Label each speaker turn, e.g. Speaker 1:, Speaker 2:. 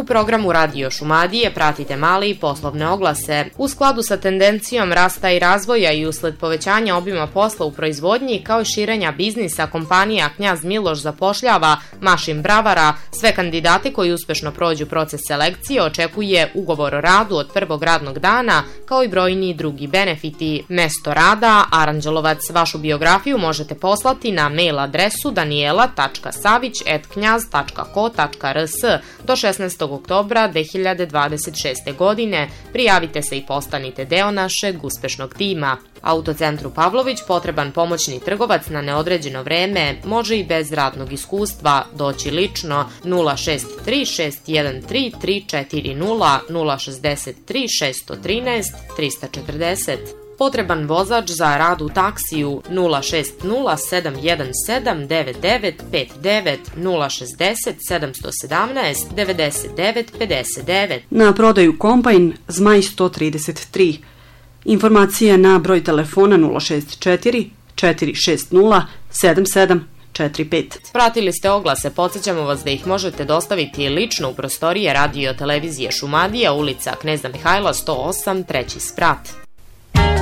Speaker 1: programu Radio Šumadije pratite male i poslovne oglase. U skladu sa tendencijom rasta i razvoja i usled povećanja obima posla u proizvodnji kao i širenja biznisa, kompanija Knjaz Miloš zapošljava mašin bravara. Sve kandidate koji uspešno prođu proces selekcije očekuje ugovor o radu od prvog radnog dana kao i brojni drugi benefiti. Mesto rada Aranđelovac. Vašu biografiju možete poslati na mail adresu daniela.savić@knjaz.ko.rs do 16. oktobra 2026. godine. Prijavite se i postanite deo našeg uspešnog tima. Autocentru Pavlović potreban pomoćni trgovac na neodređeno vreme, može i bez radnog iskustva, doći lično 063 613 340 063 613 340. Potreban vozač za rad u taksiju 060 717 9959 060 717 99 59.
Speaker 2: Na prodaju kombajn Zmaj 133. Informacije na broj telefona 064 460 7745.
Speaker 1: Pratili ste oglase, podsjećamo vas da ih možete dostaviti lično u prostorije Radio Televizije Šumadija, ulica Kneza Mihajla 108, 3. sprat.